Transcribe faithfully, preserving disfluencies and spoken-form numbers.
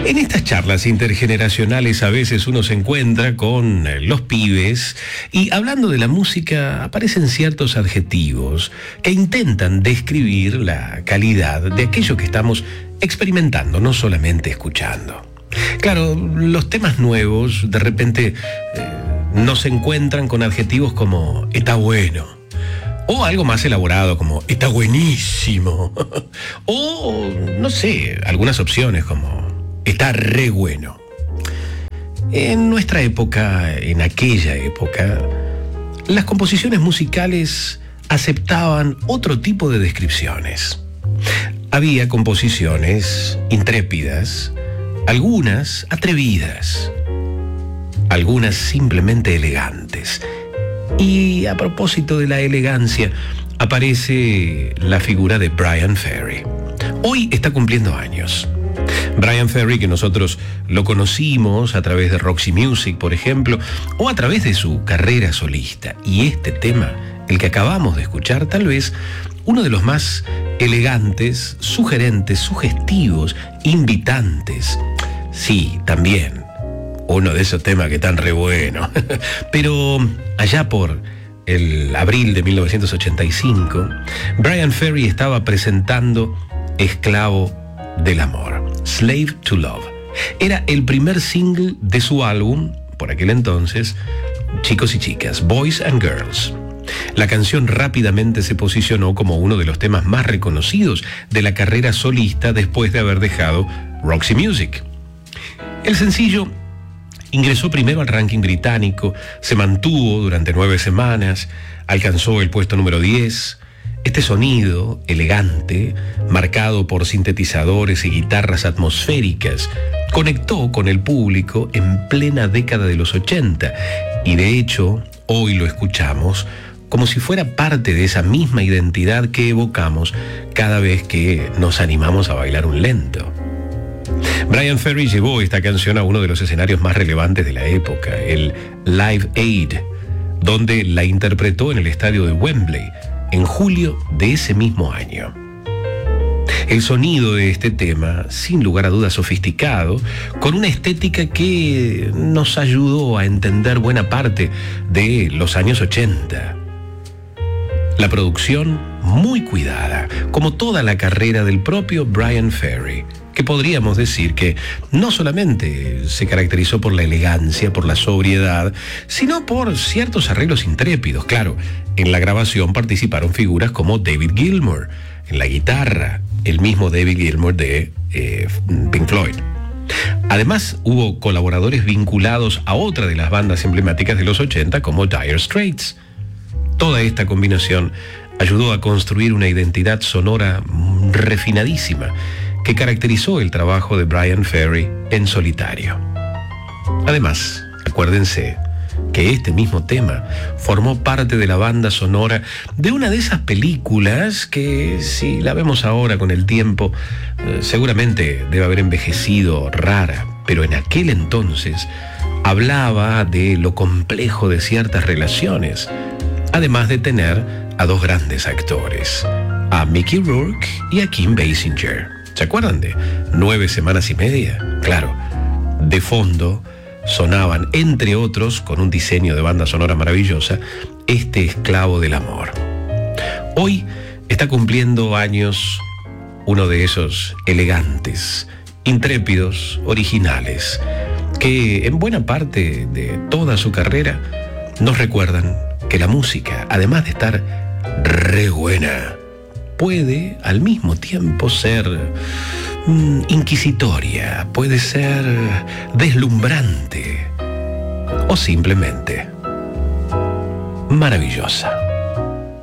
En estas charlas intergeneracionales a veces uno se encuentra con los pibes y hablando de la música aparecen ciertos adjetivos que intentan describir la calidad de aquello que estamos experimentando, no solamente escuchando. Claro, los temas nuevos de repente eh, no se encuentran con adjetivos como está bueno, o algo más elaborado como está buenísimo, o no sé, algunas opciones como está re bueno. En nuestra época, en aquella época, las composiciones musicales aceptaban otro tipo de descripciones. Había composiciones intrépidas, algunas atrevidas, algunas simplemente elegantes. Y a propósito de la elegancia, aparece la figura de Bryan Ferry. Hoy está cumpliendo años. Bryan Ferry, que nosotros lo conocimos a través de Roxy Music, por ejemplo, o a través de su carrera solista. Y este tema, el que acabamos de escuchar, tal vez uno de los más elegantes, sugerentes, sugestivos, invitantes. Sí, también, uno de esos temas que están re buenos. Pero allá por el abril de mil novecientos ochenta y cinco, Bryan Ferry estaba presentando Esclavo del Amor, Slave to Love. Era el primer single de su álbum, por aquel entonces, Chicos y Chicas, Boys and Girls. La canción rápidamente se posicionó como uno de los temas más reconocidos de la carrera solista después de haber dejado Roxy Music. El sencillo ingresó primero al ranking británico, se mantuvo durante nueve semanas, alcanzó el puesto número diez. Este sonido elegante, marcado por sintetizadores y guitarras atmosféricas, conectó con el público en plena década de los ochenta y de hecho hoy lo escuchamos como si fuera parte de esa misma identidad que evocamos cada vez que nos animamos a bailar un lento. Bryan Ferry llevó esta canción a uno de los escenarios más relevantes de la época, el Live Aid, donde la interpretó en el estadio de Wembley en julio de ese mismo año. El sonido de este tema, sin lugar a dudas sofisticado, con una estética que nos ayudó a entender buena parte de los años ochenta. La producción muy cuidada, como toda la carrera del propio Bryan Ferry, que podríamos decir que no solamente se caracterizó por la elegancia, por la sobriedad, sino por ciertos arreglos intrépidos. Claro, en la grabación participaron figuras como David Gilmour, en la guitarra, el mismo David Gilmour de eh, Pink Floyd. Además, hubo colaboradores vinculados a otra de las bandas emblemáticas de los ochenta, como Dire Straits. Toda esta combinación ayudó a construir una identidad sonora refinadísima que caracterizó el trabajo de Bryan Ferry en solitario. Además, acuérdense que este mismo tema formó parte de la banda sonora de una de esas películas que, si la vemos ahora con el tiempo, eh, seguramente debe haber envejecido rara, pero en aquel entonces hablaba de lo complejo de ciertas relaciones, además de tener a dos grandes actores, a Mickey Rourke y a Kim Basinger. ¿Se acuerdan de Nueve Semanas y Media? Claro, de fondo sonaban, entre otros, con un diseño de banda sonora maravillosa, este Esclavo del Amor. Hoy está cumpliendo años uno de esos elegantes, intrépidos, originales, que en buena parte de toda su carrera nos recuerdan que la música, además de estar re buena, puede al mismo tiempo ser mm, inquisitoria, puede ser deslumbrante o simplemente maravillosa.